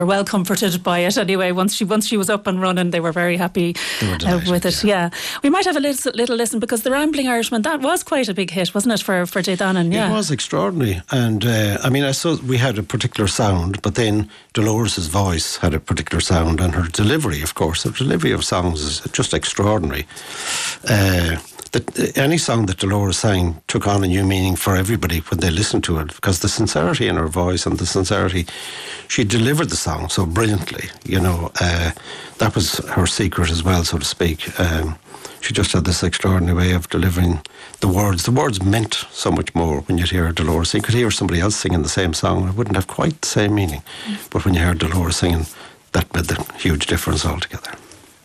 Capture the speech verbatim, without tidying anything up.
well comforted by it anyway. Once she once she was up and running, they were very happy were delighted, uh, with it. Yeah. yeah, we might have a little, little listen, because The Rambling Irishman, that was quite a big hit, wasn't it, for for Jay Donnan? Yeah, it was extraordinary, and uh, I mean, I saw we had a particular sound, but then Dolores's voice had a particular sound, and her delivery, of course, her delivery of songs is just extraordinary. Uh, That any song that Dolores sang took on a new meaning for everybody when they listened to it, because the sincerity in her voice and the sincerity, she delivered the song so brilliantly. You know, uh, that was her secret as well, so to speak. Um, she just had this extraordinary way of delivering the words. The words meant so much more when you'd hear Dolores. You could hear somebody else singing the same song, it wouldn't have quite the same meaning. Mm. But when you heard Dolores singing, that made the huge difference altogether.